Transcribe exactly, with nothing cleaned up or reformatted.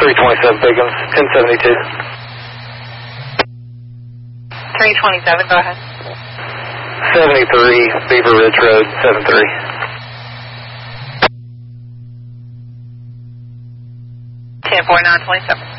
three twenty-seven Pickens, ten seventy-two. three twenty-seven, go ahead. seventy-three Beaver Ridge Road, seven three. ten four nine twenty-seven.